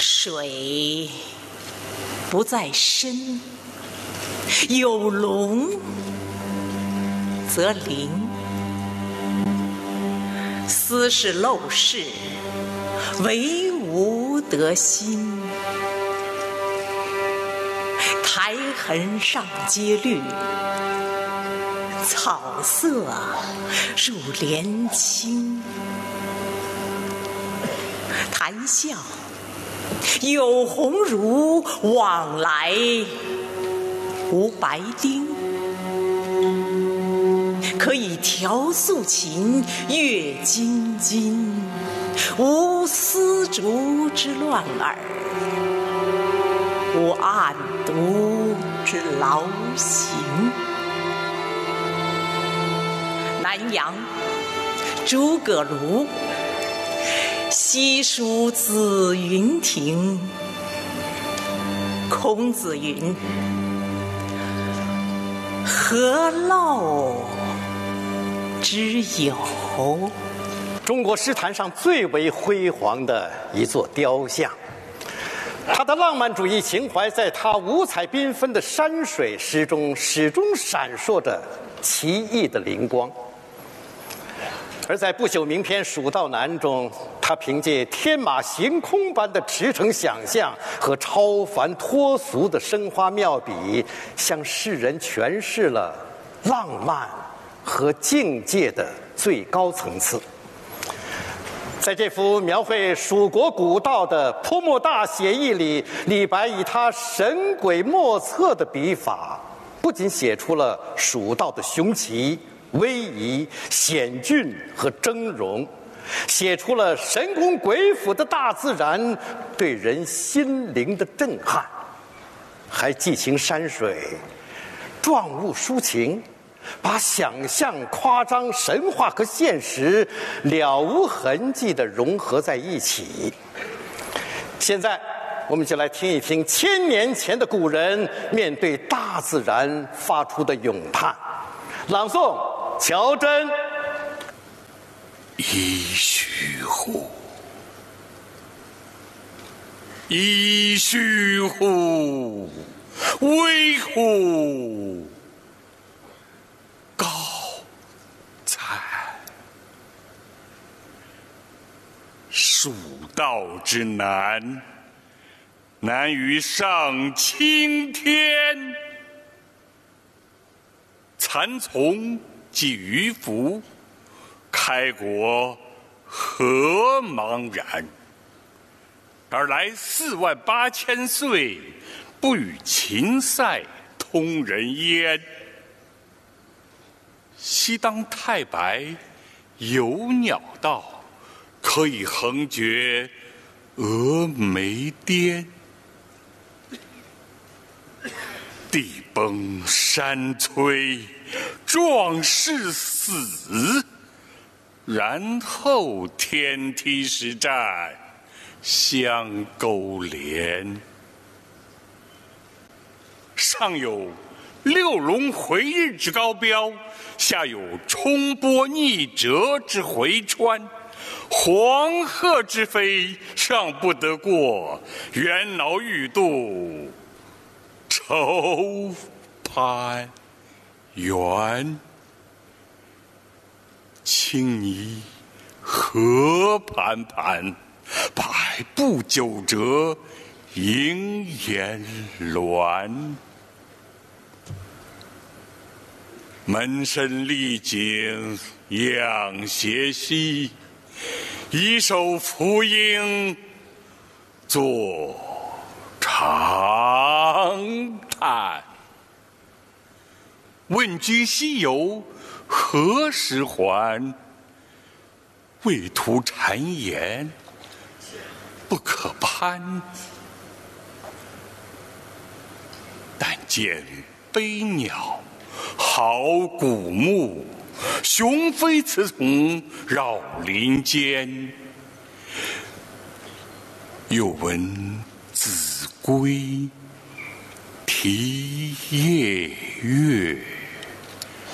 水不在深，有龙则灵。斯是陋室，惟吾德馨。苔痕上阶绿，草色入帘青。谈笑有鸿儒，往来无白丁。可以调素琴，阅金经，无丝竹之乱耳，无案牍之劳形。南阳诸葛庐，西蜀子云亭。孔子云：何陋之有？ 中国诗坛上最为辉煌的一座雕像，他的浪漫主义情怀在他五彩缤纷的山水诗中始终闪烁着奇异的灵光。而在不朽名篇《蜀道难》中，他凭借天马行空般的驰骋想象和超凡脱俗的生花妙笔，向世人诠释了浪漫和境界的最高层次。在这幅描绘蜀国古道的泼墨大写意里，李白以他神鬼莫测的笔法，不仅写出了蜀道的雄奇、威仪、险峻和峥嵘，写出了神功鬼斧的大自然对人心灵的震撼，还寄情山水，状物抒情，把想象、夸张、神话和现实了无痕迹地融合在一起。现在我们就来听一听1000年前的古人面对大自然发出的咏叹。朗诵乔真。 噫吁乎！噫吁乎！危乎！高哉！蜀道之难，难于上青天。蚕丛及鱼凫，开国何茫然！而来48000岁，不与秦塞通人烟。西当太白，有鸟道，可以横绝峨眉巅。地崩山摧，壮士死，然后天梯石栈，相勾连。上有六龙回日之高标，下有冲波逆折之回川。黄鹤之飞，尚不得过；猿猱欲度，愁攀援。青泥何盘盘，百步九折，萦岩峦。门深丽景仰斜溪，以手扶膺坐长叹。问君西游何时还？畏途谗言不可攀。但见飞鸟好古木，雄飞雌从绕林间。又闻子规啼夜月。